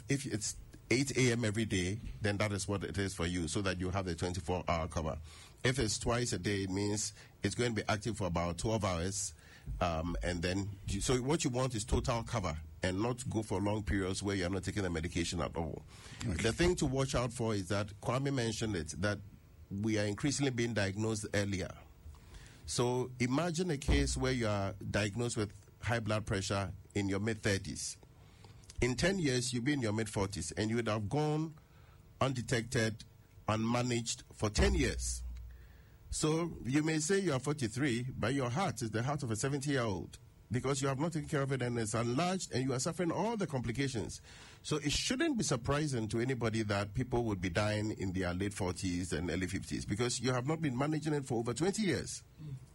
if it's 8 a.m. every day, then that is what it is for you, so that you have the 24-hour cover. If it's twice a day, it means it's going to be active for about 12 hours. And then, so what you want is total cover and not go for long periods where you're not taking the medication at all. Okay. The thing to watch out for is that Kwame mentioned it, that we are increasingly being diagnosed earlier. So imagine a case where you are diagnosed with high blood pressure in your mid-30s. In 10 years, you'll be in your mid-40s, and you would have gone undetected, unmanaged for 10 years. So you may say you are 43, but your heart is the heart of a 70-year-old because you have not taken care of it and it's enlarged and you are suffering all the complications. So it shouldn't be surprising to anybody that people would be dying in their late 40s and early 50s because you have not been managing it for over 20 years.